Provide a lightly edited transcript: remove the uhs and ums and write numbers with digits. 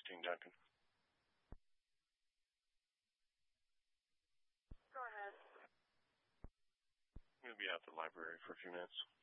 14, Duncan. Go ahead. I'm going to be out at the library for a few minutes.